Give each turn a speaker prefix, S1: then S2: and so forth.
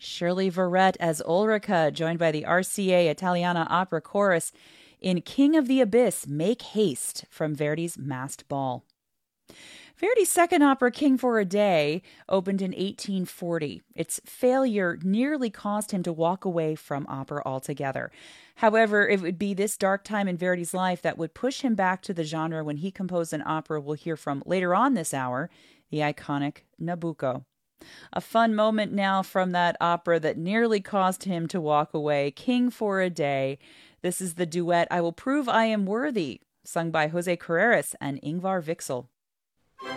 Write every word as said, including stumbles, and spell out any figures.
S1: Shirley Verrett as Ulrica, joined by the R C A Italiana Opera Chorus in King of the Abyss, Make Haste from Verdi's Masked Ball. Verdi's second opera, King for a Day, opened in eighteen forty. Its failure nearly caused him to walk away from opera altogether. However, it would be this dark time in Verdi's life that would push him back to the genre when he composed an opera we'll hear from later on this hour, the iconic Nabucco. A fun moment now from that opera that nearly caused him to walk away, King for a Day. This is the duet I Will Prove I Am Worthy, sung by Jose Carreras and Ingvar Wixel.